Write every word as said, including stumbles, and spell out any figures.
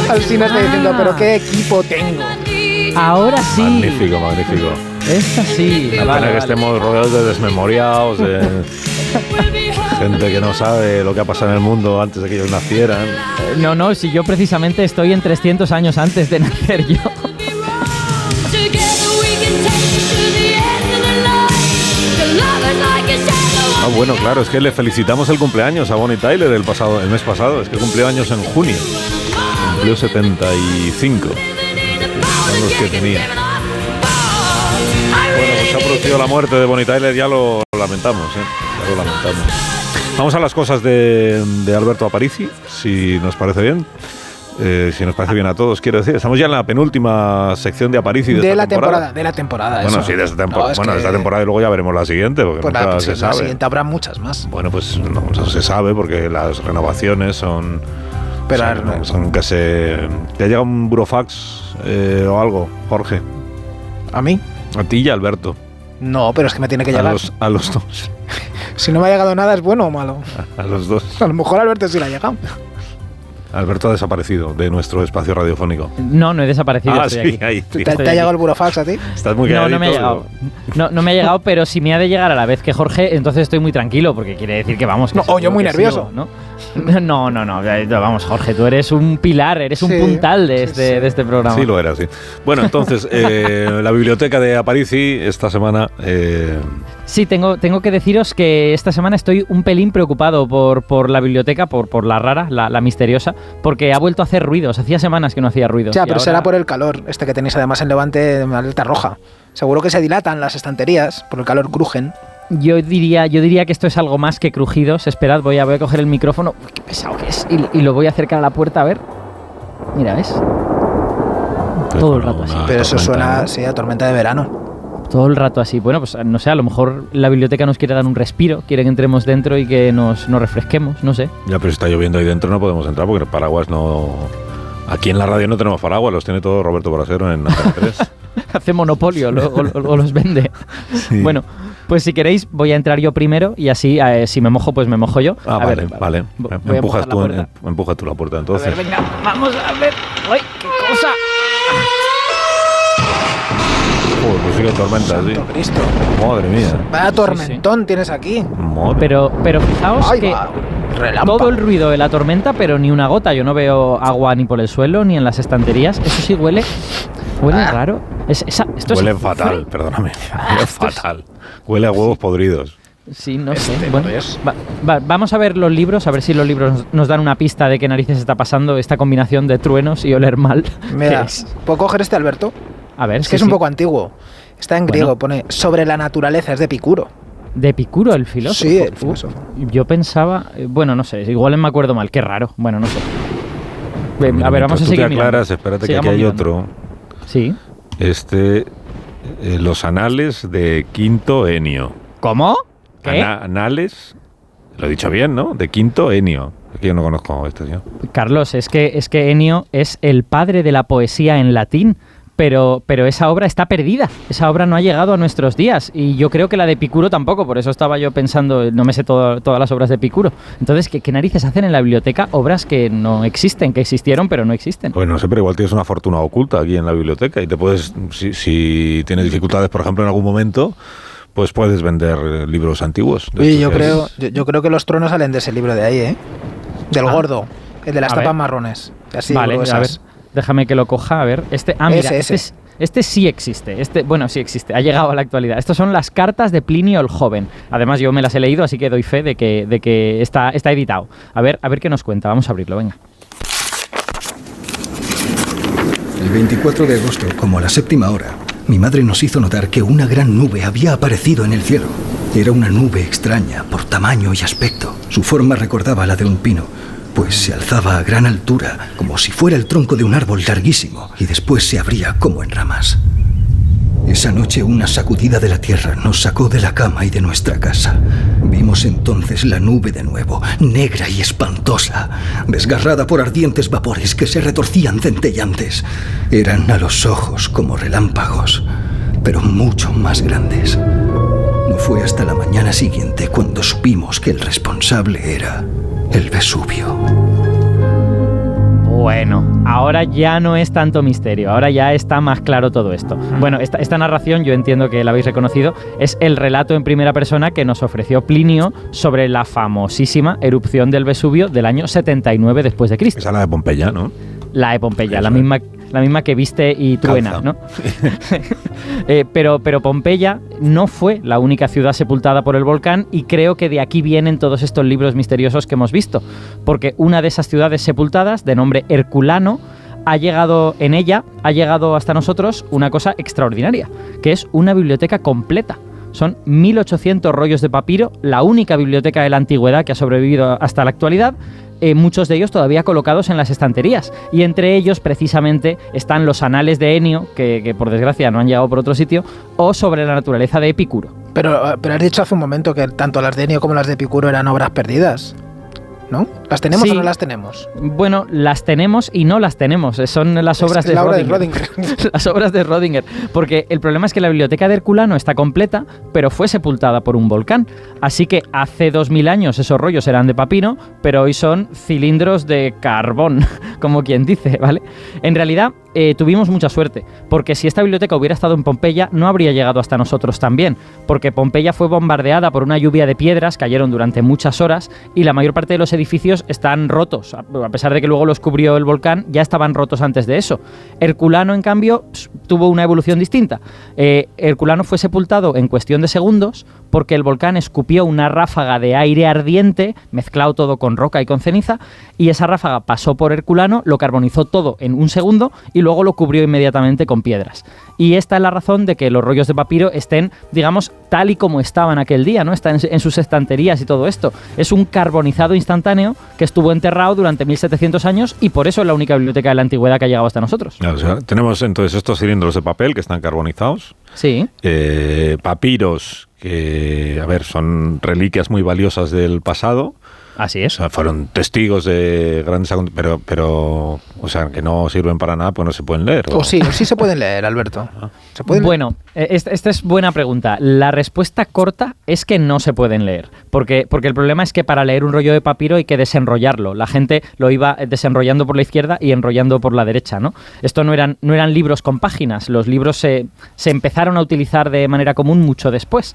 Alsina está diciendo, pero qué equipo tengo. Ahora sí. Magnífico, magnífico. Esta sí. La vale, pena que vale. estemos rodeados de desmemoriados, de gente que no sabe lo que ha pasado en el mundo antes de que ellos nacieran. No, no, si yo precisamente estoy en trescientos años antes de nacer yo. Ah, bueno, claro, es que le felicitamos el cumpleaños a Bonnie Tyler el pasado, el mes pasado. Es que cumplió años en junio. Cumplió setenta y cinco. Son los que tenía. Bueno, pues se ha producido la muerte de Bonnie Tyler, ya lo lamentamos, ¿eh? Ya lo lamentamos. Vamos a las cosas de, de Alberto Aparici, si nos parece bien. Eh, si nos parece bien a todos, quiero decir. Estamos ya en la penúltima sección de Aparici de, De esta la temporada. temporada. De la temporada, Bueno, eso. sí, de esta, tempor- No, es bueno, de que- esta temporada y luego ya veremos la siguiente, porque Pues nunca la, se la sabe. siguiente habrá muchas más. Bueno, pues no, no se sabe porque las renovaciones son... Pero son, ahora- son que se... ¿Te ha llegado un burofax eh, o algo, Jorge? ¿A mí? A ti y a Alberto. No, pero es que me tiene que A llegar. los, a los dos. Si no me ha llegado nada, ¿es bueno o malo? A los dos. A lo mejor a Alberto sí le ha llegado. Alberto ha desaparecido de nuestro espacio radiofónico. No, no he desaparecido. Ah, estoy sí, aquí. ahí. ¿Te, Sí. te ha llegado el burofax a ti? Estás muy No, calladito. no me ha llegado. No, no me ha llegado, pero si me ha de llegar a la vez que Jorge, entonces estoy muy tranquilo, porque quiere decir que vamos. Que No, o yo seguro muy que nervioso. sigo, ¿no? No, no, no, vamos, Jorge, tú eres un pilar, eres un Sí, puntal de sí, este, sí. de este programa. Sí, lo era, sí. Bueno, entonces, eh, la biblioteca de Aparici esta semana... Eh, Sí, tengo, tengo que deciros que esta semana estoy un pelín preocupado por, por la biblioteca, por, por la rara, la, la misteriosa, porque ha vuelto a hacer ruidos. Hacía semanas que no hacía ruidos. Ya, y pero ahora- será por el calor, este que tenéis además en Levante, en alerta roja. Seguro que se dilatan las estanterías, por el calor crujen. Yo diría, yo diría que esto es algo más que crujidos. Esperad, voy a, voy a coger el micrófono. Uy, qué pesado que es. Y, y lo voy a acercar a la puerta a ver. Mira, ¿ves? Todo el rato así. Pero eso tormenta, suena, ¿no? sí, a tormenta de verano. Todo el rato así. Bueno, pues no sé, a lo mejor la biblioteca nos quiere dar un respiro, quiere que entremos dentro y que nos, nos refresquemos, no sé. Ya, pero si está lloviendo ahí dentro no podemos entrar porque el paraguas no... Aquí en la radio no tenemos paraguas, los tiene todo Roberto Brasero en Antena tres. Hace monopolio lo- o, o- o los vende. Sí. Bueno, pues si queréis voy a entrar yo primero y así eh, si me mojo pues me mojo yo. Ah, A vale, ver, vale. voy a Empujas empujar la tú, puerta. em- empuja tú la puerta A entonces. ver, venga, vamos a ver. ¡Ay, qué cosa! Joder, pues sí que tormenta, sí. Santo Cristo. Madre mía. Vaya tormentón tienes aquí. Madre. Pero, pero fijaos Ay, que va, relámpago. todo el ruido de la tormenta, pero ni una gota. Yo no veo agua ni por el suelo ni en las estanterías. Eso sí huele, huele Ah. raro. Es, esa, esto Huele es fatal, perdóname. Huele esto es- fatal. Huele a huevos podridos. Sí, no Este, sé. Bueno, Dios. va- va- vamos a ver los libros, a ver si los libros nos, nos dan una pista de qué narices está pasando esta combinación de truenos y oler mal. Mira, ¿Qué es? ¿puedo coger este, Alberto? A ver, Es sí, que es un sí. poco antiguo. Está en Bueno. griego, pone sobre la naturaleza, es de Epicuro. De Epicuro, el filósofo. Sí, el Uh, filósofo. yo pensaba, eh, bueno, no sé, igual me acuerdo mal, qué raro. Bueno, no sé. Ve, Mira, a ver, vamos a mientras tú seguir te mirando. aclaras, espérate que aquí Sigamos hay mirando. otro. Sí. Este, eh, los anales de Quinto Enio. ¿Cómo? ¿Qué? Ana- anales, lo he dicho bien, ¿no? De Quinto Enio. Aquí yo no conozco este señor. Carlos, es que, es que Ennio es el padre de la poesía en latín, pero, pero esa obra está perdida. Esa obra no ha llegado a nuestros días. Y yo creo que la de Epicuro tampoco, por eso estaba yo pensando, no me sé todo- todas las obras de Epicuro. Entonces, ¿qué, ¿qué narices hacen en la biblioteca obras que no existen, que existieron pero no existen? Pues no sé, pero igual tienes una fortuna oculta aquí en la biblioteca y te puedes, si, si tienes dificultades, por ejemplo, en algún momento, pues puedes vender eh, libros antiguos. de Y estos yo que creo, es- yo, yo creo que los truenos salen de ese libro de ahí, ¿eh? Del Ah. gordo, el de las A tapas ver. marrones. Así Vale, a ver, gruesas. déjame que lo coja, a ver. Este, ah, mira, Ese, este, ese. es- este sí existe. Este, bueno, sí existe, ha llegado a la actualidad. Estas son las cartas de Plinio el Joven. Además, yo me las he leído, así que doy fe de que, de que está, está editado. A ver, a ver qué nos cuenta. Vamos a abrirlo, venga. El veinticuatro de agosto, como a la séptima hora, mi madre nos hizo notar que una gran nube había aparecido en el cielo. Era una nube extraña por tamaño y aspecto. Su forma recordaba la de un pino, pues se alzaba a gran altura, como si fuera el tronco de un árbol larguísimo, y después se abría como en ramas. Esa noche una sacudida de la tierra nos sacó de la cama y de nuestra casa. Vimos entonces la nube de nuevo, negra y espantosa, desgarrada por ardientes vapores que se retorcían centellantes. Eran a los ojos como relámpagos, pero mucho más grandes. No fue hasta la mañana siguiente cuando supimos que el responsable era el Vesubio. Bueno, ahora ahora ya no es tanto misterio, ahora ya está más claro todo esto. Bueno, esta, esta narración, yo entiendo que la habéis reconocido, es el relato en primera persona que nos ofreció Plinio sobre la famosísima erupción del Vesubio del año setenta y nueve después de Cristo. Esa es la de Pompeya, ¿no? La de Pompeya, Eso la es. misma, la misma que viste y truena, Calza. ¿no? eh, pero, pero Pompeya no fue la única ciudad sepultada por el volcán y creo que de aquí vienen todos estos libros misteriosos que hemos visto, porque una de esas ciudades sepultadas, de nombre Herculano, ha llegado en ella, ha llegado hasta nosotros una cosa extraordinaria, que es una biblioteca completa. Son mil ochocientos rollos de papiro, la única biblioteca de la antigüedad que ha sobrevivido hasta la actualidad, eh, muchos de ellos todavía colocados en las estanterías. Y entre ellos, precisamente, están los anales de Enio, que, que por desgracia no han llegado por otro sitio, o sobre la naturaleza de Epicuro. Pero, pero has dicho hace un momento que tanto las de Enio como las de Epicuro eran obras perdidas, ¿no? ¿Las tenemos Sí. o no las tenemos? Bueno, las tenemos y no las tenemos. Son las obras Es de la obra de Rödinger. Rödinger. Las obras de Rödinger. Porque el problema es que la biblioteca de Herculano está completa, pero fue sepultada por un volcán. Así que hace dos mil años esos rollos eran de papiro, pero hoy son cilindros de carbón, como quien dice, ¿vale? En realidad, eh, tuvimos mucha suerte, porque si esta biblioteca hubiera estado en Pompeya, no habría llegado hasta nosotros también, porque Pompeya fue bombardeada por una lluvia de piedras, cayeron durante muchas horas, y la mayor parte de los edificios están rotos, a pesar de que luego los cubrió el volcán, ya estaban rotos antes de eso. Herculano, en cambio, tuvo una evolución distinta. Eh, Herculano fue sepultado en cuestión de segundos porque el volcán escupió una ráfaga de aire ardiente, mezclado todo con roca y con ceniza, y esa ráfaga pasó por Herculano, lo carbonizó todo en un segundo y luego lo cubrió inmediatamente con piedras. Y esta es la razón de que los rollos de papiro estén, digamos, tal y como estaban aquel día, ¿no? Están en, en sus estanterías y todo esto. Es un carbonizado instantáneo que estuvo enterrado durante mil setecientos años y por eso es la única biblioteca de la antigüedad que ha llegado hasta nosotros. O sea, tenemos entonces estos cilindros de papel que están carbonizados, Sí. eh, papiros que, a ver, son reliquias muy valiosas del pasado. Así O es. sea, fueron testigos de grandes acontecimientos, pero, pero, o sea, que no sirven para nada, pues no se pueden leer. O sí, o sí se pueden leer, Alberto. ¿Se pueden leer? Bueno, eh, esta, esta es buena pregunta. La respuesta corta es que no se pueden leer, porque, porque el problema es que para leer un rollo de papiro hay que desenrollarlo. La gente lo iba desenrollando por la izquierda y enrollando por la derecha, ¿no? Esto no eran, no eran libros con páginas, los libros se, se empezaron a utilizar de manera común mucho después.